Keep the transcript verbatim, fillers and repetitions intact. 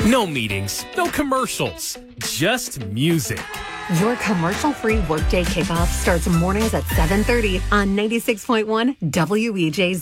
No meetings, no commercials, just music. Your commercial-free workday kickoff starts mornings at seven thirty on ninety-six point one W E J Z.